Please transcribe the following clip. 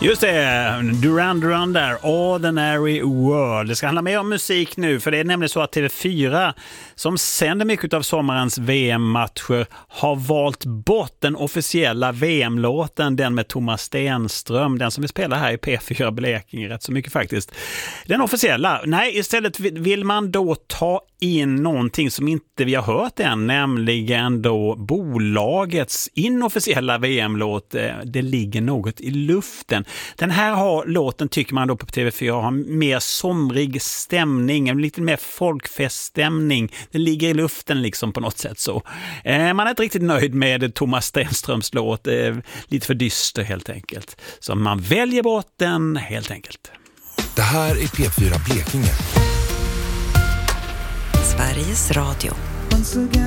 Just det, Duran Duran där, Ordinary World. Det ska handla mer om musik nu, för det är nämligen så att TV4 som sänder mycket av sommarens VM-matcher har valt bort den officiella VM-låten, den med Thomas Stenström, den som vi spelar här i P4 Blekinge rätt så mycket faktiskt. Den officiella, nej, istället vill man då ta in någonting som inte vi har hört än, nämligen då bolagets inofficiella VM-låt, Det ligger något i luften. Den här låten tycker man då på TV4 har mer somrig stämning, lite mer folkfeststämning. Den ligger i luften liksom på något sätt så. Man är inte riktigt nöjd med Thomas Stenströms låt, lite för dyster helt enkelt. Så man väljer bort den helt enkelt. Det här är P4 Blekinge. Sveriges Radio.